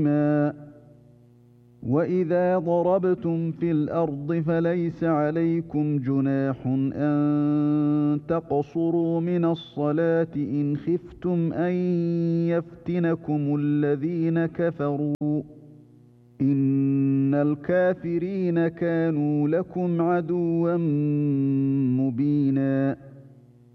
وإذا ضربتم في الأرض فليس عليكم جناح أن تقصروا من الصلاة إن خفتم أن يفتنكم الذين كفروا إن الكافرين كانوا لكم عدوا مبينا